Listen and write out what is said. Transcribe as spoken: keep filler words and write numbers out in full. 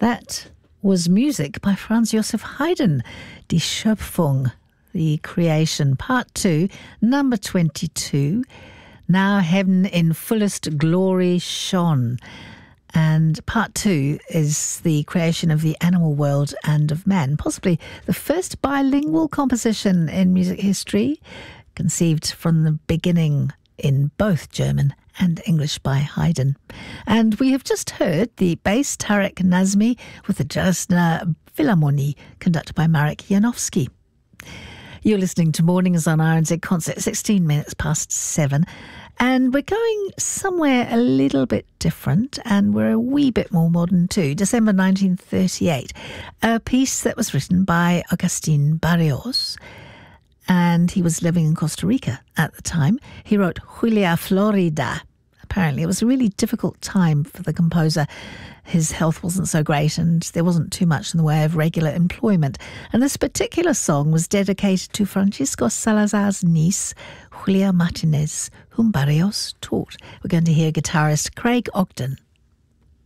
That was music by Franz Josef Haydn, Die Schöpfung, the creation, part two, number twenty-two. Now heaven in fullest glory shone. And part two is the creation of the animal world and of man, possibly the first bilingual composition in music history, conceived from the beginning in both German and English by Haydn. And we have just heard the bass Tarek Nazmi with the Dresdner Philharmonie, conducted by Marek Janowski. You're listening to Mornings on R N Z Concert, sixteen minutes past seven. And we're going somewhere a little bit different, and we're a wee bit more modern too. December nineteen thirty-eight, a piece that was written by Agustin Barrios, and he was living in Costa Rica at the time. He wrote Julia Florida. Apparently it was a really difficult time for the composer. His health wasn't so great and there wasn't too much in the way of regular employment. And this particular song was dedicated to Francisco Salazar's niece, Julia Martinez, whom Barrios taught. We're going to hear guitarist Craig Ogden.